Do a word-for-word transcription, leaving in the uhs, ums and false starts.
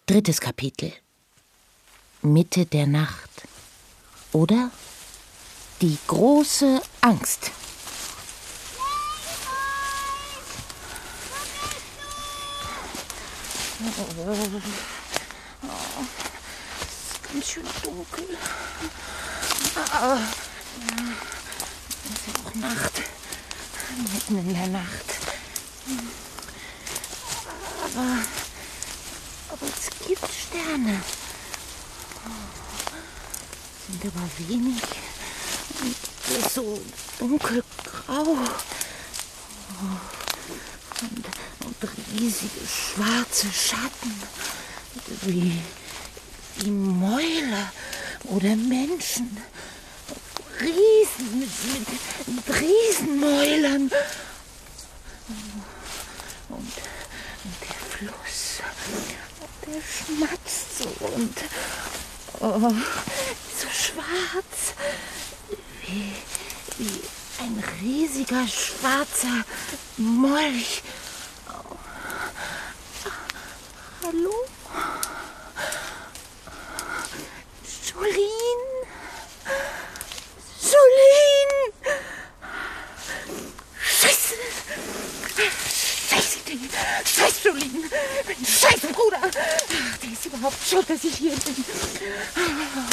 Drittes Kapitel. Mitte der Nacht. Oder die große Angst. Oh, es ist ganz schön dunkel. Ah, es ist ja auch Nacht. Mitten in der Nacht. Aber, aber es gibt Sterne. Sind aber wenig. Und es ist so dunkelgrau. Und, und riesige schwarze Schatten. Wie, wie Mäuler oder Menschen. Riesen mit, mit, mit Riesenmäulern. Und, und der Fluss, der schmatzt so und oh, so schwarz, wie, wie ein riesiger schwarzer Molch. Oh. Hallo? Jolene? Jolene! Scheiße! Scheiße, die Scheiß Jolene! Mein Scheiß Bruder! Der ist überhaupt schuld, dass ich hier bin.